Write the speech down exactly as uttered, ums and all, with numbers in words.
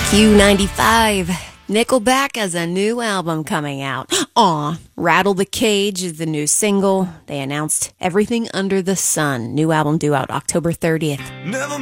Q ninety-five. Nickelback has a new album coming out. Aw, Rattle the Cage is the new single. They announced Everything Under the Sun. New album due out October thirtieth. Never